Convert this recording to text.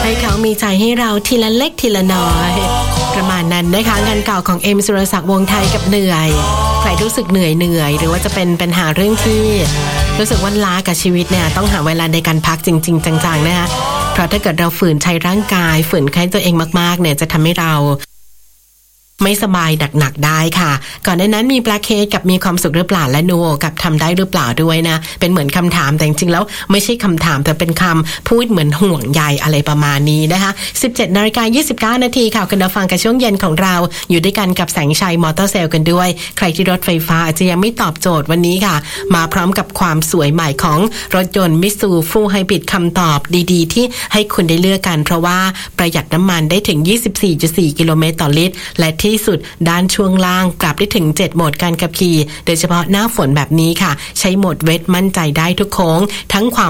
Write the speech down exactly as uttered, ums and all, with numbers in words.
ให้เขามีใจให้เราทีละเล็กทีละน้อยประมาณนั้นนะคะงานเก่าของเอ็มสุรศักดิ์วงศ์ไทยกับเหนื่อยใครรู้สึกเหนื่อยเหนื่อยหรือว่าจะเป็นปัญหาเรื่องที่รู้สึกว่าล้ากับชีวิตเนี่ยต้องหาเวลาในการพักจริงๆจังๆนะคะเพราะถ้าเกิดเราฝืนใช้ร่างกายฝืนใช้ตัวเองมากๆเนี่ยจะทำให้เราไม่สบายหนักๆได้ค่ะก่อนหน้านั้นมีปลาเค้กกับมีความสุขหรือเปล่าและนัวกับทำได้หรือเปล่าด้วยนะเป็นเหมือนคำถามแต่จริงๆแล้วไม่ใช่คำถามแต่เป็นคำพูดเหมือนห่วงใยอะไรประมาณนี้นะคะสิบเจ็ดนาฬิกายี่สิบเก้านาทีค่ะคุณผู้ฟังกับช่วงเย็นของเราอยู่ด้วยกันกับแสงชัยมอเตอร์เซลล์กันด้วยใครที่รถไฟฟ้าอาจจะยังไม่ตอบโจทย์วันนี้ค่ะมาพร้อมกับความสวยใหม่ของรถยนต์มิตซูฟูไฮบริดคำตอบดีๆที่ให้คุณได้เลือกกันเพราะว่าประหยัดน้ำมันได้ถึง ยี่สิบสี่จุดสี่ กิโลเมตรต่อลิตรและที่สุดด้านช่วงล่างปรับได้ถึงเจ็ดโหมดการขับขี่โดยเฉพาะหน้าฝนแบบนี้ค่ะใช้โหมดเวทมั่นใจได้ทุกโค้งทั้งความ